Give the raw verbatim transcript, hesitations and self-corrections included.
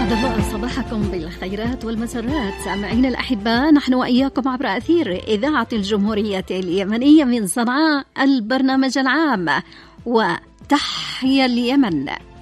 أسعد الله صباحكم بالخيرات والمسرات سامعين الأحباء، نحن وإياكم عبر أثير إذاعة الجمهورية اليمنية من صنعاء، البرنامج العام وتحيا اليمن.